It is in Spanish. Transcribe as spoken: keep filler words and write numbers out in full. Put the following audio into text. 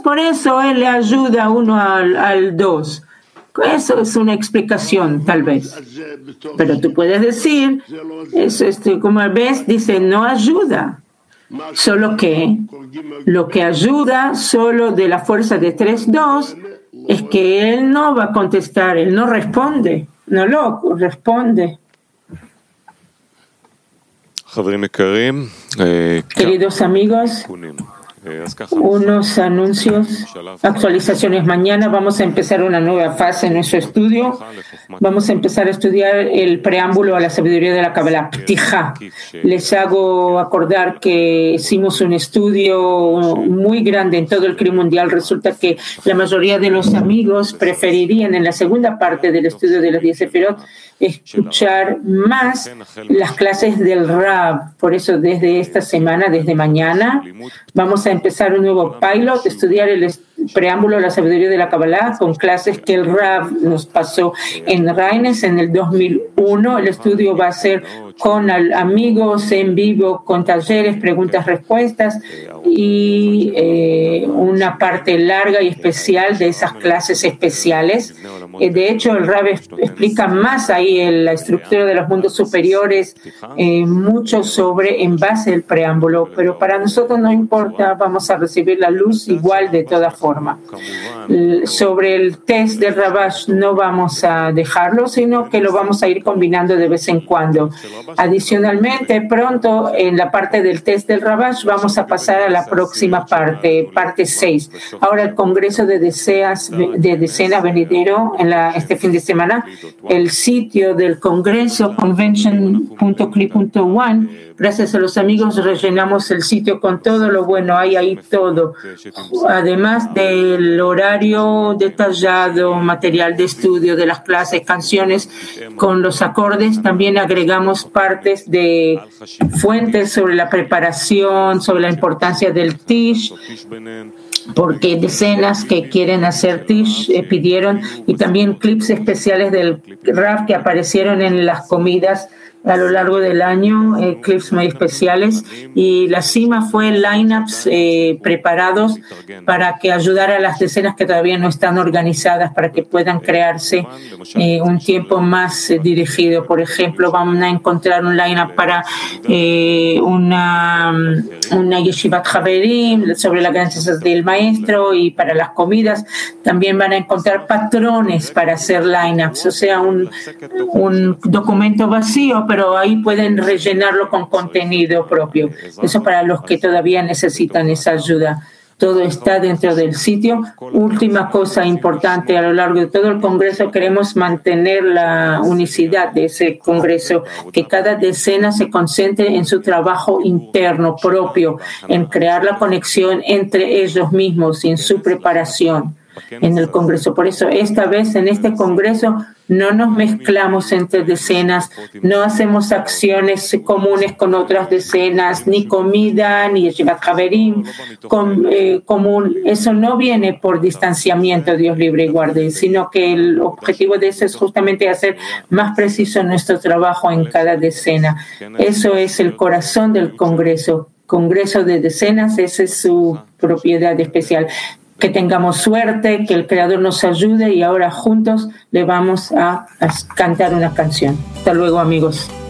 por eso él le ayuda uno al, al dos. Eso es una explicación, tal vez. Pero tú puedes decir, eso, este, como ves, dice, no ayuda. Solo que lo que ayuda solo de la fuerza de tres dos es que él no va a contestar, él no responde, no lo responde. Queridos amigos, unos anuncios, actualizaciones. Mañana vamos a empezar una nueva fase en nuestro estudio. Vamos a empezar a estudiar el preámbulo a la sabiduría de la Kabbalah, Ptija. Les hago acordar que hicimos un estudio muy grande en todo el Cri mundial. Resulta que la mayoría de los amigos preferirían en la segunda parte del estudio de las diez Sefirot escuchar más las clases del Rab. Por eso desde esta semana, desde mañana, vamos a empezar un nuevo pilot, estudiar el preámbulo de la sabiduría de la Kabbalah con clases que el Rab nos pasó en Reines en el dos mil uno. El estudio va a ser con amigos en vivo, con talleres, preguntas, respuestas y eh, una parte larga y especial de esas clases especiales. Eh, de hecho, el Rab explica más ahí en la estructura de los mundos superiores, eh, mucho sobre en base al preámbulo, pero para nosotros no importa, vamos a recibir la luz igual de toda forma. Sobre el test del Rabash no vamos a dejarlo, sino que lo vamos a ir combinando de vez en cuando. Adicionalmente, pronto en la parte del test del Rabash vamos a pasar a la próxima parte, parte seis. Ahora el Congreso de, deseas, de Decenas venidero en la, este fin de semana, el sitio del Congreso, convention punto cli punto one. Gracias a los amigos rellenamos el sitio con todo lo bueno, hay ahí todo. Además del horario detallado, material de estudio de las clases, canciones con los acordes, también agregamos partes de fuentes sobre la preparación, sobre la importancia del Tish, porque decenas que quieren hacer Tish eh, pidieron, y también clips especiales del Rav que aparecieron en las comidas a lo largo del año, eh, clips muy especiales, y la cima fue lineups eh, preparados para que ayudara a las decenas que todavía no están organizadas para que puedan crearse eh, un tiempo más eh, dirigido. Por ejemplo, vamos a encontrar un lineup para eh, una, una yeshivat Haverim sobre las grandes del maestro, y para las comidas también van a encontrar patrones para hacer lineups, o sea, un, un documento vacío, pero ahí pueden rellenarlo con contenido propio. Eso para los que todavía necesitan esa ayuda. Todo está dentro del sitio. Última cosa importante, a lo largo de todo el Congreso queremos mantener la unicidad de ese Congreso, que cada decena se concentre en su trabajo interno propio, en crear la conexión entre ellos mismos y en su preparación en el Congreso. Por eso esta vez en este Congreso no nos mezclamos entre decenas, no hacemos acciones comunes con otras decenas, ni comida, ni yeshivat haverim com, eh, común. Eso no viene por distanciamiento, Dios libre y guarde, sino que el objetivo de eso es justamente hacer más preciso nuestro trabajo en cada decena. Eso es el corazón del Congreso. Congreso de decenas, esa es su propiedad especial. Que tengamos suerte, que el Creador nos ayude, y ahora juntos le vamos a, a cantar una canción. Hasta luego, amigos.